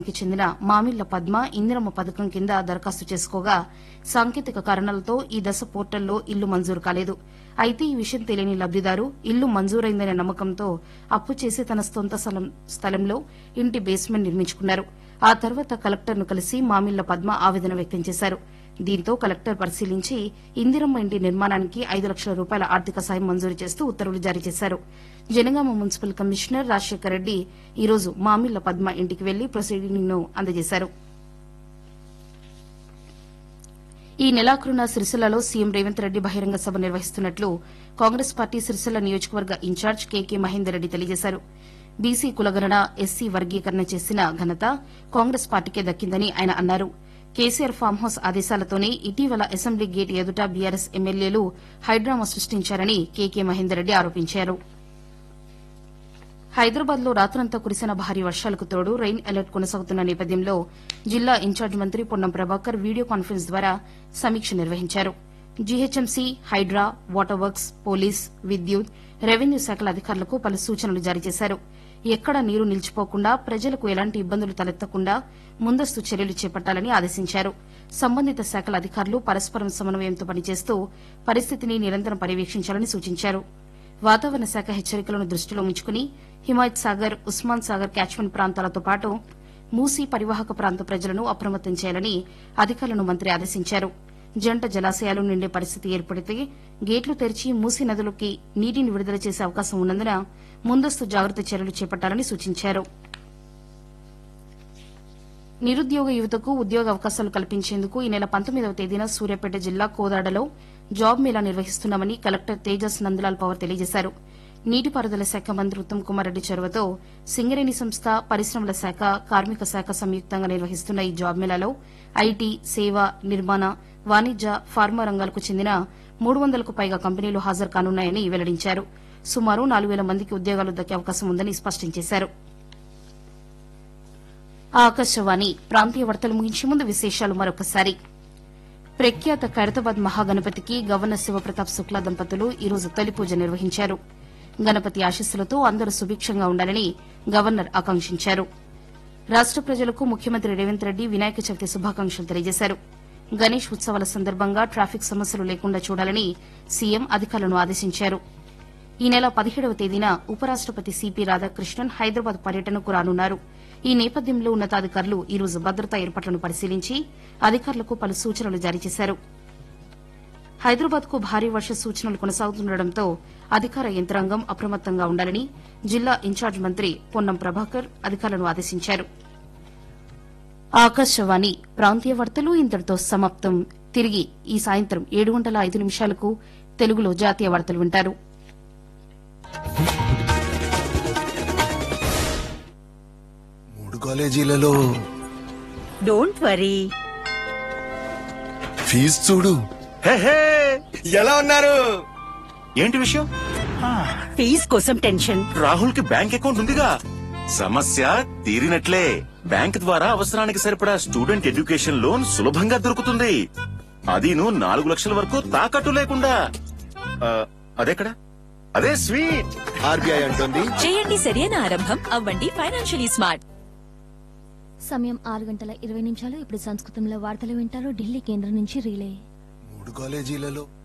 కి చెందిన మామిళ్ల పద్మ ఇందిరమ్మ పథకం కింద దరఖాస్తు చేసుకోగా సాంకేతిక కారణాలతో ఈ దశ పోర్టల్లో ఇల్లు మంజూరు కాలేదు. అయితే ఈ విషయం తెలియని లబ్దిదారు ఇల్లు మంజూరైందనే నమ్మకంతో అప్పు చేసి తన సొంత స్థలంలో ఇంటి బేస్మెంట్ నిర్మించుకున్నారు. ఆ తర్వాత కలెక్టర్ను కలిసి మామిళ్ల పద్మ ఆవేదన వ్యక్తం చేశారు. దీంతో కలెక్టర్ పరిశీలించి ఇందిరమ్మ ఇంటి నిర్మాణానికి 5 లక్షల రూపాయల ఆర్థిక సాయం మంజూరు చేస్తూ ఉత్తర్వులు జారీ చేశారు. జనగామ మున్సిపల్ కమిషనర్ రాజశేఖర్ రెడ్డి ఈ రోజు మామిళ్ల పద్మ ఇంటికి వెళ్లి ప్రొసీడింగ్ ను అందజేశారు. ఈ నెలాఖరున సిరిసిల్లలో సీఎం రేవంత్ రెడ్డి బహిరంగ సభ నిర్వహిస్తున్నట్లు కాంగ్రెస్ పార్టీ సిరిసిల్ల నియోజకవర్గ ఇన్ఛార్జ్ కేకే మహేందర్ రెడ్డి తెలియజేశారు. బీసీ కులగణన, ఎస్సీ వర్గీకరణ చేసిన ఘనత కాంగ్రెస్ పార్టీకే దక్కిందని ఆయన అన్నారు. కేసీఆర్ ఫామ్ హౌస్ ఆదేశాలతోనే ఇటీవల అసెంబ్లీ గేట్ ఎదుట బీఆర్ఎస్ ఎమ్మెల్యేలు హైడ్రామా సృష్టించారని కేకే మహేందర్ రెడ్డి ఆరోపించారు. హైదరాబాద్ లో రాత్రంతా కురిసిన భారీ వర్షాలకు తోడు రెయిన్ అలర్ట్ కొనసాగుతున్న నేపథ్యంలో జిల్లా ఇన్ఛార్జ్ మంత్రి పొన్నం ప్రభాకర్ వీడియో కాన్ఫరెన్స్ ద్వారా సమీక్ష నిర్వహించారు. GHMC, Hydraa, water works, police, విద్యుత్, రెవెన్యూ శాఖల అధికారులకు పలు సూచనలు జారీ చేశారు. ఎక్కడా నీరు నిలిచిపోకుండా ప్రజలకు ఎలాంటి ఇబ్బందులు తలెత్తకుండా ముందస్తు చర్యలు చేపట్టాలని ఆదేశించారు. సంబంధిత శాఖల అధికారులు పరస్పరం సమన్వయంతో పనిచేస్తూ పరిస్థితిని నిరంతరం పర్యవేక్షించాలని సూచించారు. వాతావరణ శాఖ హెచ్చరికలను దృష్టిలో ఉంచుకుని హిమాయత్ సాగర్, ఉస్మాన్ సాగర్ క్యాచ్మెంట్ ప్రాంతాలతో పాటు మూసీ పరివాహక ప్రాంత ప్రజలను అప్రమత్తం చేయాలని అధికారులను మంత్రి ఆదేశించారు. జంట జలాశయాలు నిండే పరిస్థితి ఏర్పడితే గేట్లు తెరిచి మూసీ నదులకి నీటిని విడుదల చేసే అవకాశం ఉన్నందున ముందస్తు జాగ్రత్త చర్యలు చేపట్టాలని సూచించారు. నిరుద్యోగ యువతకు ఉద్యోగ అవకాశాలు కల్పించేందుకు ఈ నెల 19వ తేదీన సూర్యాపేట జిల్లా కోదాడలో జాబ్ మేళా నిర్వహిస్తున్నామని కలెక్టర్ తేజస్ నందలాల్ పవర్ తెలియజేశారు. నీటిపారుదల శాఖ మంత్రి ఉత్తమ్ కుమార్ రెడ్డి చొరవతో సింగరేణి సంస్థ, పరిశ్రమల శాఖ, కార్మిక శాఖ సంయుక్తంగా నిర్వహిస్తున్న ఈ జాబ్ మేళాలో ఐటీ, సేవ, నిర్మాణ, వాణిజ్య, ఫార్మా రంగాలకు చెందిన 300కు పైగా కంపెనీలు హాజరు కానున్నాయని వెల్లడించారు. సుమారు 4,000 మందికి ఉద్యోగాలు దక్కే అవకాశం ఉందని స్పష్టం చేశారు. ఆకాశవాణి ప్రాంతీయ వార్తలు ముగించే ముందు విశేషాలు మరొకసారి. ప్రఖ్యాత ఖైరతాబాద్ మహాగణపతికి గవర్నర్ శివప్రతాప్ శుక్లా దంపతులు ఈ రోజు తొలి పూజ నిర్వహించారు. గణపతి ఆశీస్సులతో అందరూ సుభిక్షంగా ఉండాలని గవర్నర్ ఆకాంక్షించారు. రాష్ట ప్రజలకు ముఖ్యమంత్రి రేవంత్ రెడ్డి వినాయక చవితి శుభాకాంక్షలు తెలియజేశారు. గణేష్ ఉత్సవాల సందర్భంగా ట్రాఫిక్ సమస్యలు లేకుండా చూడాలని సీఎం అధికారులను ఆదేశించారు. ఈ నెల 17వ తేదీన ఉపరాష్టపతి సిపి రాధాకృష్ణన్ హైదరాబాద్ పర్యటనకు రానున్నారు. ఈ నేపథ్యంలో ఉన్నతాధికారులు ఈ రోజు భద్రతా ఏర్పాట్లను పరిశీలించి అధికారులకు పలు సూచనలు జారీ చేశారు. హైదరాబాద్ కు భారీ వర్ష సూచనలు కొనసాగుతుండటంతో అధికార యంత్రాంగం అప్రమత్తంగా ఉండాలని జిల్లా ఇన్ఛార్జ్ మంత్రి పొన్నం ప్రభాకర్ అధికారులను ఆదేశించారు. ఆకాశవాణి ప్రాంతీయ వార్తలు ఇంతటితో సమాప్తం. తిరిగి ఈ సాయంత్రం 7:05 తెలుగులో జాతీయ వార్తలు వింటారు. కాలేజీలలో డోంట్ వరీ, ఫీజు చూడు. ఎలా ఉన్నారు? ఏంటి విషయం? ఫీజ్ కోసం టెన్షన్. రాహుల్ కి బ్యాంక్ అకౌంట్ ఉందిగా, సమస్య తీరినట్లే. బ్యాంక్ ద్వారా అవసరానికి సరిపడా స్టూడెంట్ ఎడ్యుకేషన్ లోన్ సులభంగా దొరుకుతుంది. అదీను 4 లక్షల వరకు తాకట్టు లేకుండా. అదెక్కడ? అదే స్వీట్. ఆర్బీఐ అంటుంది, చేయండి సరైన ఆరంభం, అవ్వండి ఫైనాన్షియలీ స్మార్ట్. సమయం 6:20. ఇప్పుడు సంస్కృతంలో వార్తలు వింటారు ఢిల్లీ కేంద్రం నుంచి రిలే. 3 కాలేజీలలో